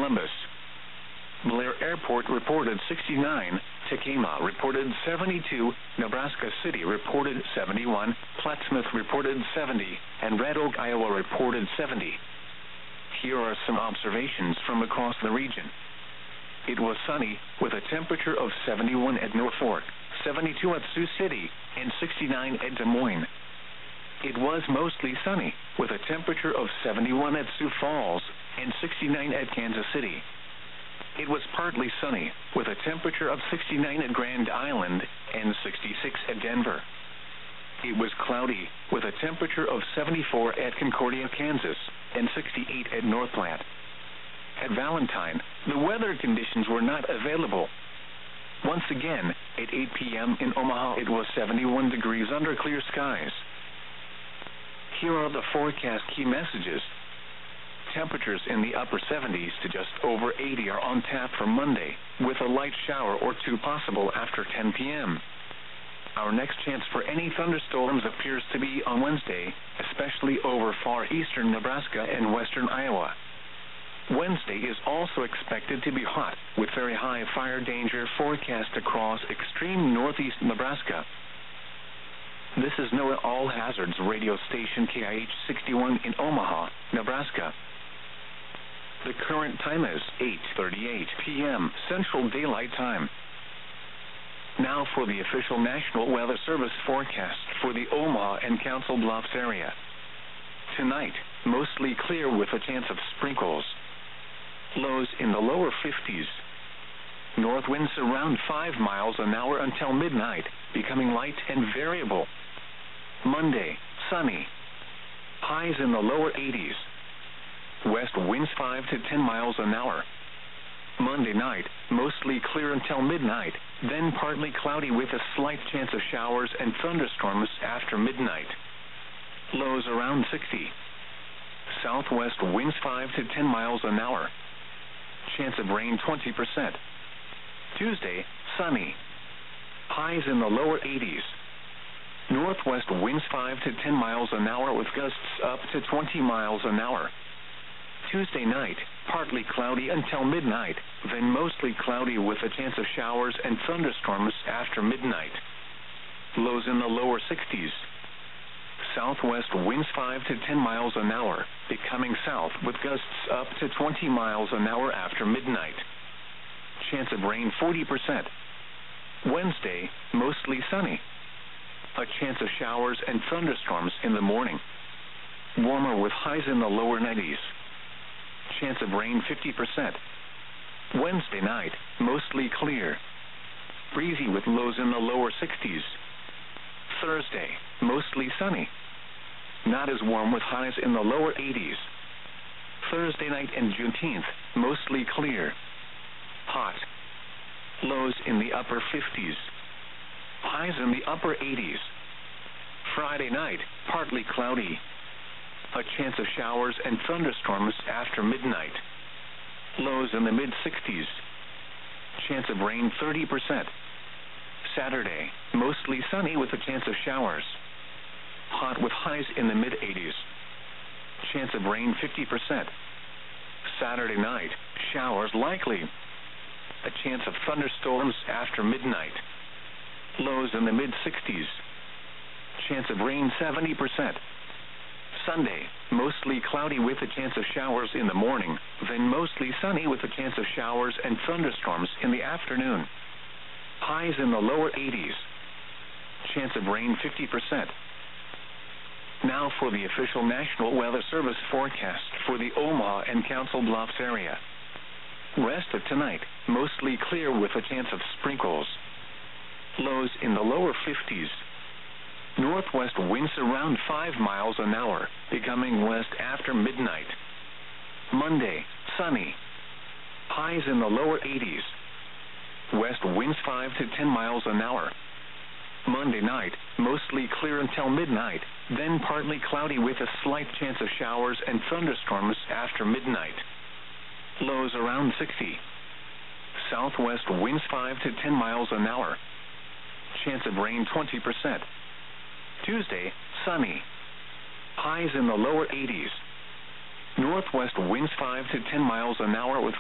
Columbus. Blair Airport reported 69, Tacoma reported 72, Nebraska City reported 71, Plattsmouth reported 70, and Red Oak, Iowa reported 70. Here are some observations from across the region. It was sunny, with a temperature of 71 at Norfolk, 72 at Sioux City, and 69 at Des Moines. It was mostly sunny, with a temperature of 71 at Sioux Falls, and 69 at Kansas City. It was partly sunny, with a temperature of 69 at Grand Island, and 66 at Denver. It was cloudy, with a temperature of 74 at Concordia, Kansas, and 68 at North Platte. At Valentine, the weather conditions were not available. Once again, at 8 p.m. in Omaha, it was 71 degrees under clear skies. Here are the forecast key messages. Temperatures in the upper 70s to just over 80 are on tap for Monday, with a light shower or two possible after 10 p.m. Our next chance for any thunderstorms appears to be on Wednesday, especially over far eastern Nebraska and western Iowa. Wednesday is also expected to be hot, with very high fire danger forecast across extreme northeast Nebraska. This is NOAA All Hazards radio station KIH 61 in Omaha, Nebraska. The current time is 8:38 p.m. Central Daylight Time. Now for the official National Weather Service forecast for the Omaha and Council Bluffs area. Tonight, mostly clear with a chance of sprinkles. Lows in the lower 50s. North winds around 5 miles an hour until midnight, becoming light and variable. Monday, sunny. Highs in the lower 80s. West winds 5 to 10 miles an hour. Monday night, mostly clear until midnight, then partly cloudy with a slight chance of showers and thunderstorms after midnight. Lows around 60. Southwest winds 5 to 10 miles an hour. Chance of rain 20%. Tuesday, sunny. Highs in the lower 80s. Northwest winds 5 to 10 miles an hour with gusts up to 20 miles an hour. Tuesday night, partly cloudy until midnight, then mostly cloudy with a chance of showers and thunderstorms after midnight. Lows in the lower 60s. Southwest winds 5 to 10 miles an hour, becoming south with gusts up to 20 miles an hour after midnight. Chance of rain 40%. Wednesday, mostly sunny. A chance of showers and thunderstorms in the morning. Warmer with highs in the lower 90s. Chance of rain 50%. Wednesday night, mostly clear. Breezy with lows in the lower 60s. Thursday, mostly sunny. Not as warm with highs in the lower 80s. Thursday night and Juneteenth, mostly clear. Hot. Lows in the upper 50s. Highs in the upper 80s. Friday night, partly cloudy. A chance of showers and thunderstorms after midnight. Lows in the mid-60s. Chance of rain 30%. Saturday, mostly sunny with a chance of showers. Hot with highs in the mid-80s. Chance of rain 50%. Saturday night, showers likely. A chance of thunderstorms after midnight. Lows in the mid-60s. Chance of rain 70%. Sunday, mostly cloudy with a chance of showers in the morning, then mostly sunny with a chance of showers and thunderstorms in the afternoon. Highs in the lower 80s. Chance of rain 50%. Now for the official National Weather Service forecast for the Omaha and Council Bluffs area. Rest of tonight, mostly clear with a chance of sprinkles. Lows in the lower 50s. Northwest winds around 5 miles an hour, becoming west after midnight. Monday, sunny. Highs in the lower 80s. West winds 5 to 10 miles an hour. Monday night, mostly clear until midnight, then partly cloudy with a slight chance of showers and thunderstorms after midnight. Lows around 60. Southwest winds 5 to 10 miles an hour. Chance of rain 20%. Tuesday, sunny. Highs in the lower 80s. Northwest winds 5 to 10 miles an hour with